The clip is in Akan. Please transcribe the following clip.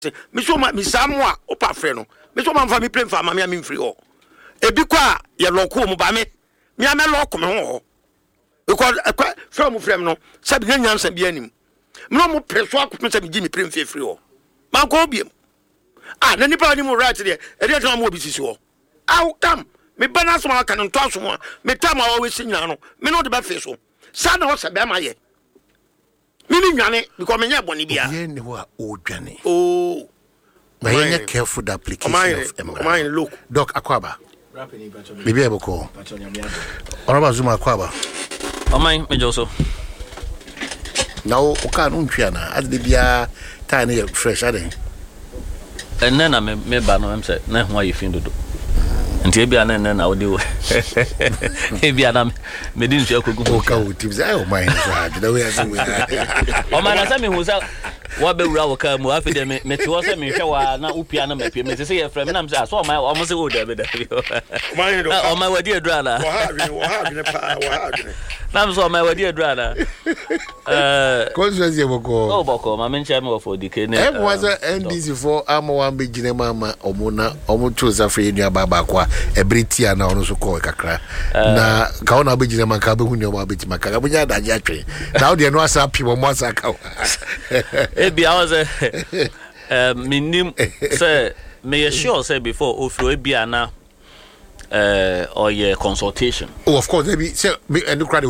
me so ma me samwa opa frɛ no me so ma mfa me plane fa ma me free ho ebi kwa ye loko mu ba me ame loko me ho because frɛ no sabi nyansa bi anim me no mo preso akopɛ sabi gi me plane free ho man ko biem na nipa ni mo right there e dey tell mo obi sisi ho how come me balance ma kan nto aso mo me tam a we sinya no me no de ba fe so sa na ho se be ma ye me ni nwane because me nya boni bia ye ni ho a o dwane oh but you need careful the application of mine look doc akwaba bibi eboko oraba zuma akwaba mine me joso now o kan untwa na as de bia time na fresh ade enna me ba no em say na ho ayi fin dodo nti bia na odi wo bia na me di nsu akogu o ka o tips ai o mine so ha de we aso we o ma na sa me hu sa wa be wura wo ka mu afi de me ti wo se me hwe wa na upia na mapie me se ye frɛ me na me say so o ma o mo se o de be o ma wadi adura na wa ha bi ne pa wa ha bi ne na me so o ma wadi adura na consensus ye boko o boko ma me ncha me for dike ne e was NDC for ama wa be gine mama omuna omutu za free nua baba kwa ebritia na ono so ko kakra na ka ona be gine man ka be hu nua ba be ti maka ga bunya daje atwe na o de no asa pi mo asa ka ebi I was minim say me sure say before ofro ebi ana or your consultation oh of course ebi say me and